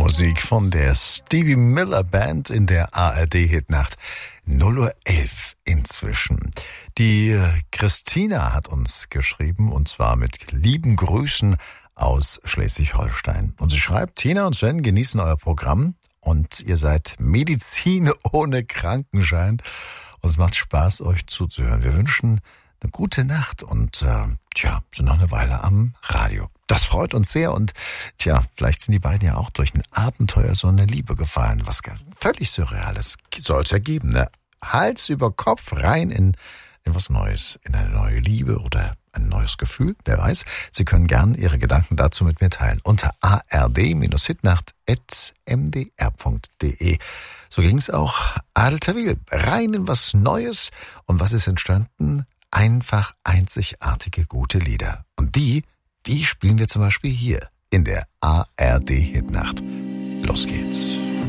Musik von der Stevie Miller Band in der ARD-Hitnacht. 0:11 inzwischen. Die Christina hat uns geschrieben, und zwar mit lieben Grüßen aus Schleswig-Holstein. Und sie schreibt: Tina und Sven genießen euer Programm und ihr seid Medizin ohne Krankenschein. Und es macht Spaß, euch zuzuhören. Wir wünschen eine gute Nacht und sind noch eine Weile am Radio. Das freut uns sehr und vielleicht sind die beiden ja auch durch ein Abenteuer so eine Liebe gefallen, was völlig Surreales soll es ergeben, ne? Hals über Kopf rein in was Neues, in eine neue Liebe oder ein neues Gefühl, wer weiß. Sie können gern Ihre Gedanken dazu mit mir teilen unter ard-hitnacht@mdr.de. So ging es auch Adel Tawil, rein in was Neues. Und was ist entstanden? Einfach einzigartige, gute Lieder. Und die spielen wir zum Beispiel hier in der ARD-Hitnacht.